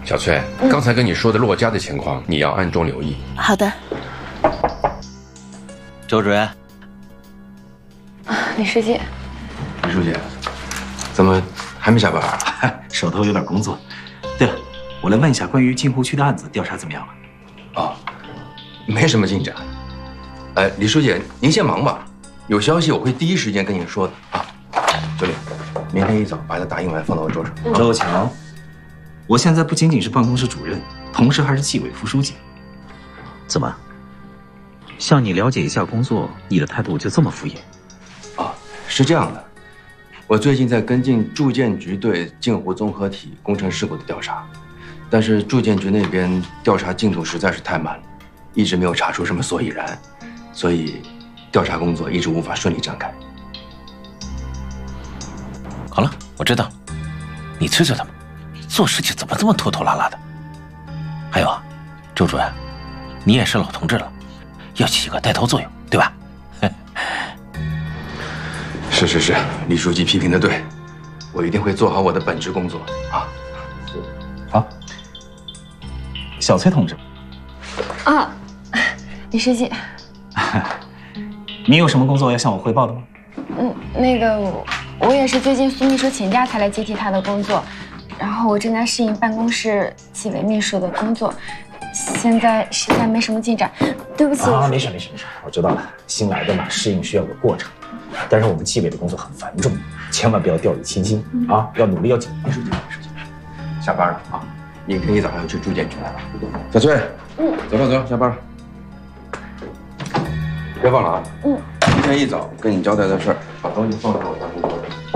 小翠，刚才跟你说的骆家的情况，你要暗中留意。 好的。 周主任， 李书记， 李书记，怎么还没下班啊？ 手头有点工作。对了，我来问一下关于镜湖区的案子调查怎么样了？ 哦，没什么进展。李书记，您先忙吧，有消息我会第一时间跟您说的啊。小李，明天一早把他打印完放到我桌上。 周强，我现在不仅仅是办公室主任，同时还是纪委副书记。怎么，向你了解一下工作，你的态度就这么敷衍？ 啊，是这样的，我最近在跟进住建局对镜湖综合体工程事故的调查，但是住建局那边调查进度实在是太慢了，一直没有查出什么所以然，所以调查工作一直无法顺利展开。 好了，我知道了，你催催他们，做事情怎么这么拖拖拉拉的？还有啊，周主任，你也是老同志了，要起个带头作用，对吧？ 是，李书记批评的对，我一定会做好我的本职工作啊。 好，小崔同志。 啊，李书记， 你有什么工作要向我汇报的吗？ 那个我也是最近苏秘书请假才来接替他的工作，然后我正在适应办公室纪委秘书的工作，现在实在没什么进展，对不起。 啊，没事，我知道了，新来的嘛，适应需要个过程。但是我们纪委的工作很繁重，千万不要掉以轻心啊！要努力，要紧。李书记， 下班了啊，明天一早要去住建局了。小崔，走了，下班了。别忘了啊，明天一早跟你交代的事儿，把东西放到我办公桌上。